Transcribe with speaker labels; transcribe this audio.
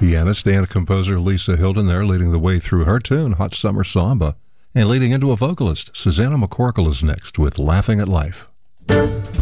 Speaker 1: Pianist and composer Lisa Hilton there leading the way through her tune, Hot Summer Samba. And leading into a vocalist, Susanna McCorkle is next with Laughing at Life.